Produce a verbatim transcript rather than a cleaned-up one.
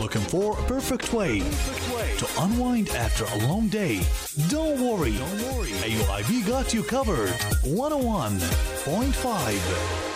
Looking for a perfect way to unwind after a long day? Don't worry. Don't worry. A U I B got you covered. one oh one point five